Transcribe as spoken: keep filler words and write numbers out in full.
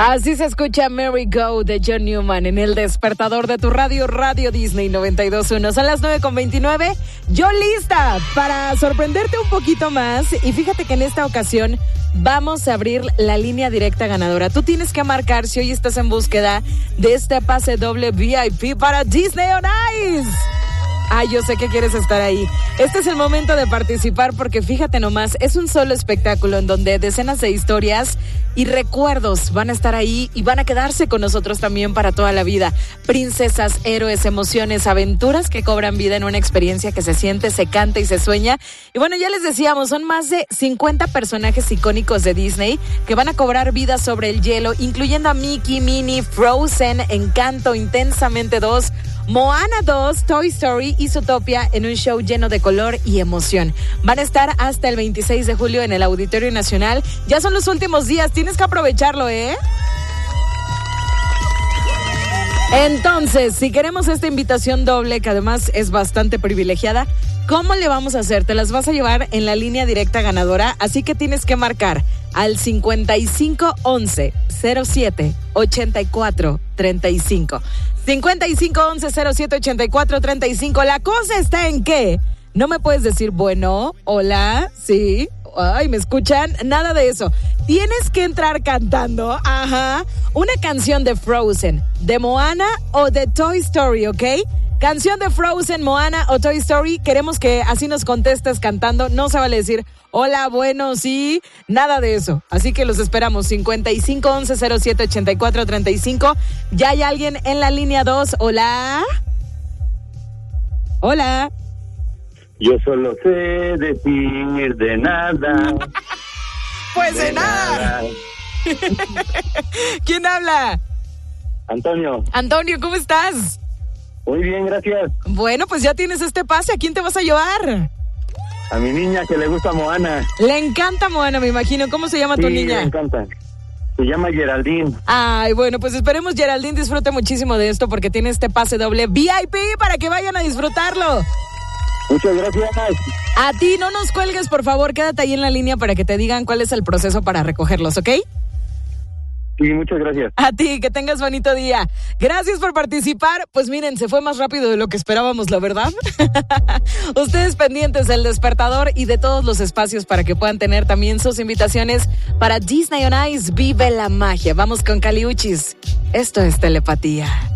Así se escucha Merry Go de John Newman en el despertador de tu radio, Radio Disney noventa y dos punto uno. Son las nueve con veintinueve. Yo lista para sorprenderte un poquito más. Y fíjate que en esta ocasión vamos a abrir la línea directa ganadora. Tú tienes que marcar si hoy estás en búsqueda de este pase doble V I P para Disney on Ice. Ah, yo sé que quieres estar ahí. Este es el momento de participar porque fíjate nomás, es un solo espectáculo en donde decenas de historias y recuerdos van a estar ahí y van a quedarse con nosotros también para toda la vida. Princesas, héroes, emociones, aventuras que cobran vida en una experiencia que se siente, se canta y se sueña. Y bueno, ya les decíamos, son más de cincuenta personajes icónicos de Disney que van a cobrar vida sobre el hielo, incluyendo a Mickey, Minnie, Frozen, Encanto, Intensamente dos, Moana dos, Toy Story y Zootopia en un show lleno de color y emoción. Van a estar hasta el veintiséis de julio en el Auditorio Nacional. Ya son los últimos días, tienes que aprovecharlo, ¿eh? Entonces, si queremos esta invitación doble, que además es bastante privilegiada, ¿cómo le vamos a hacer? Te las vas a llevar en la línea directa ganadora, así que tienes que marcar al cincuenta y cinco once cero siete ochenta y cuatro treinta y cinco. cincuenta y cinco once cero siete ochenta y cuatro treinta y cinco. La cosa está en que no me puedes decir bueno, hola, sí, ay, ¿me escuchan? Nada de eso. Tienes que entrar cantando, ajá, una canción de Frozen, de Moana o de Toy Story, ¿ok? Canción de Frozen, Moana o Toy Story. Queremos que así nos contestes cantando. No se vale decir hola, bueno, sí, nada de eso. Así que los esperamos. cincuenta y cinco once cero siete ochenta y cuatro treinta y cinco. Ya hay alguien en la línea dos. Hola. Hola. Yo solo sé decir de nada. Pues de, de nada. nada. ¿Quién habla? Antonio. Antonio, ¿cómo estás? Muy bien, gracias. Bueno, pues ya tienes este pase. ¿A quién te vas a llevar? A mi niña que le gusta Moana. Le encanta Moana, me imagino. ¿Cómo se llama sí, tu niña? Le encanta. Se llama Geraldine. Ay, bueno, pues esperemos Geraldine disfrute muchísimo de esto porque tiene este pase doble V I P para que vayan a disfrutarlo. Muchas gracias. A ti, no nos cuelgues, por favor. Quédate ahí en la línea para que te digan cuál es el proceso para recogerlos, ¿ok? Sí, muchas gracias. A ti, que tengas bonito día. Gracias por participar. Pues miren, se fue más rápido de lo que esperábamos, la verdad. Ustedes pendientes del despertador y de todos los espacios para que puedan tener también sus invitaciones para Disney on Ice. Vive la magia. Vamos con Caliuchis. Esto es Telepatía.